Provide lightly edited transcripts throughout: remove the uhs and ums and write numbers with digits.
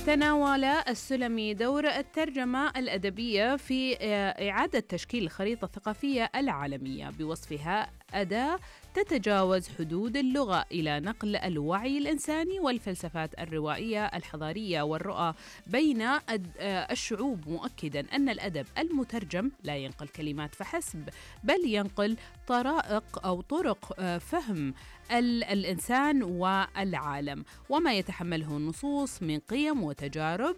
تناول السلمي دور الترجمة الأدبية في إعادة تشكيل الخريطة الثقافية العالمية بوصفها أداة تتجاوز حدود اللغة إلى نقل الوعي الإنساني والفلسفات الروائية الحضارية والرؤى بين الشعوب، مؤكدا أن الأدب المترجم لا ينقل كلمات فحسب، بل ينقل طرائق أو طرق فهم الإنسان والعالم وما يتحمله النصوص من قيم وتجارب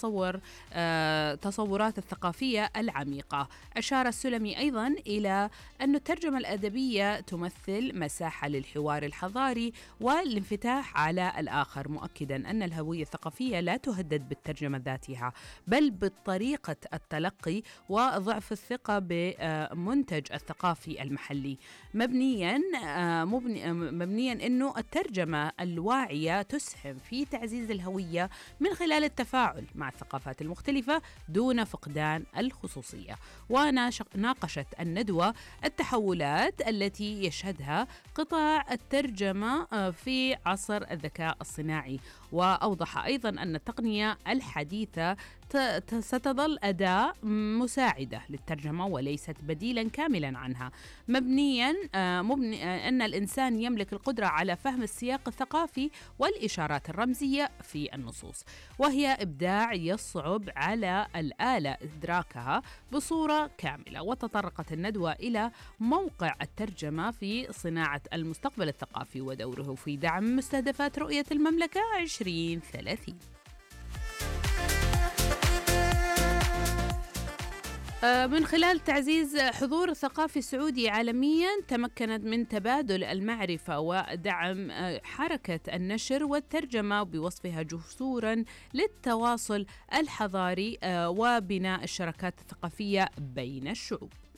تصورات الثقافية العميقة. أشار السلمي أيضا إلى أن الترجمة الأدبية تمثل مساحة للحوار الحضاري والانفتاح على الآخر، مؤكدا أن الهوية الثقافية لا تهدد بالترجمة ذاتها بل بطريقة التلقي وضعف الثقة بمنتج الثقافي المحلي، مبنيا أنه الترجمة الواعية تسهم في تعزيز الهوية من خلال التفاعل مع الثقافات المختلفة دون فقدان الخصوصية. وناقشت الندوة التحولات التي يشهدها قطاع الترجمة في عصر الذكاء الصناعي، وأوضح أيضا أن التقنية الحديثة ستظل أداة مساعدة للترجمة وليست بديلا كاملا عنها، مبنيا أن الإنسان يملك القدرة على فهم السياق الثقافي والإشارات الرمزية في النصوص، وهي إبداع يصعب على الآلة إدراكها بصورة كاملة. وتطرقت الندوة إلى موقع الترجمة في صناعة المستقبل الثقافي ودوره في دعم مستهدفات رؤية المملكة 2030. من خلال تعزيز حضور الثقافي السعودي عالميا، تمكنت من تبادل المعرفة ودعم حركة النشر والترجمة بوصفها جسورا للتواصل الحضاري وبناء الشراكات الثقافية بين الشعوب.